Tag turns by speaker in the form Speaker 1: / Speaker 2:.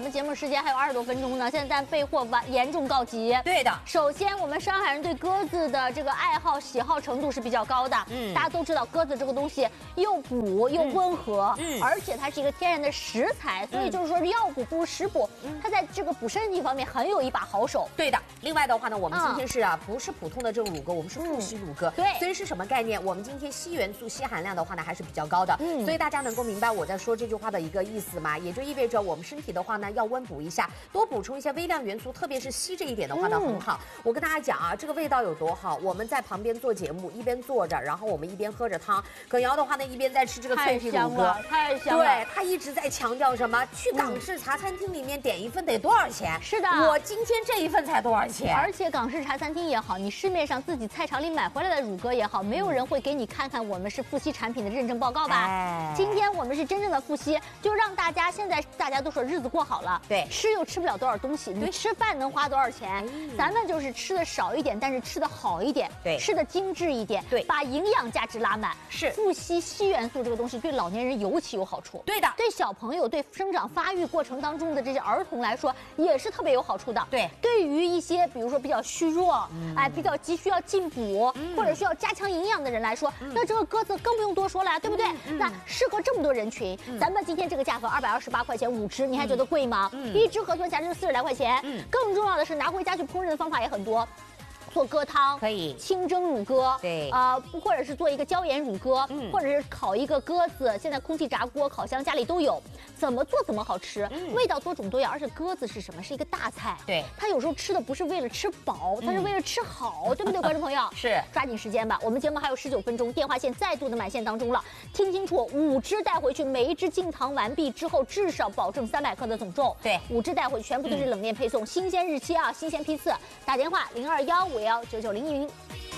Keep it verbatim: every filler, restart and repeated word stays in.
Speaker 1: 们节目时间还有二十多分钟呢，现在备货完严重告急。
Speaker 2: 对的，
Speaker 1: 首先我们上海人对鸽子的这个爱好喜好程度是比较高的。嗯，大家都知道鸽子这个东西又补又温和，嗯，而且它是一个天然的食材，所以就是说药补不如食补，嗯，它在这个补身体方面很有一把好手。
Speaker 2: 对的。另外的话呢，我们今天是啊，不是普通的这种乳鸽，我们是富硒乳鸽。对，所以是什么概念？我们今天硒元素、硒含量的话呢，还是比较高的。嗯，所以大家能够明白我在说这句话的一个意思吗？也就意味着我们身体的话呢，要温补一下，多补充一些微量元素，特别是硒这一点的话呢，很好。我跟大家讲啊，这个味道有多好，我们在旁边做节目，一边坐着，然后我们一边喝着汤，耿瑶的话呢，一边在吃这个脆皮乳鸽，
Speaker 1: 太香了。
Speaker 2: 对，他一直在强调什么？去港式茶餐厅里面点一份得多少钱？
Speaker 1: 是的，
Speaker 2: 我今天这一份才多少钱？
Speaker 1: 而且港式茶餐厅也好，你市面上自己菜场里买回来的乳鸽也好，没有人会给你看看我们是富硒产品的认证报告吧？哎，今天我们是真正的富硒，就让大家现在大家都说日子过好了，对，吃又吃不了多少东西，你吃饭能花多少钱？咱们就是吃的少一点，但是吃的好一点，对，吃的精致一点，对，把营养价值拉满。是富硒硒元素这个东西对老年人尤其有好处，对的，对小朋友、对生长发育过程当中的这些儿童来说也是特别有好处的。对，对于一些比如说比较虚弱，嗯、哎，比较急需要进补、嗯、或者需要加强营养的人来说，嗯、那这个鸽子更不用多说了，对不对？嗯、那适合这么多人群，嗯、咱们今天这个价格二百二十八块钱五只，你还觉得贵吗？嗯、一只核酸虾就是四十来块钱。嗯，更重要的是拿回家去烹饪的方法也很多。做鸽汤可以，清蒸乳鸽，对，啊、呃，或者是做一个椒盐乳鸽，嗯，或者是烤一个鸽子，现在空气炸锅、烤箱家里都有，怎么做怎么好吃，嗯、味道多种多样，而且鸽子是什么？是一个大菜，对，它有时候吃的不是为了吃饱，它是为了吃好，嗯、对不对，观众朋友？是，抓紧时间吧，我们节目还有十九分钟，电话线再度的满线当中了，听清楚，五只带回去，每一只进糖完毕之后，至少保证三百克的总重，对，五只带回去，全部都是冷链配送，嗯、新鲜日期啊，新鲜批次，打电话零二幺五幺九九零零。